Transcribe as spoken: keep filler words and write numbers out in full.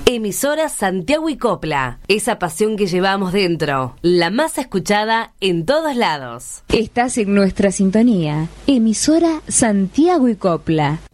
Emisora Santiago y Copla, esa pasión que llevamos dentro, la más escuchada en todos lados. Estás en nuestra sintonía, Emisora Santiago y Copla,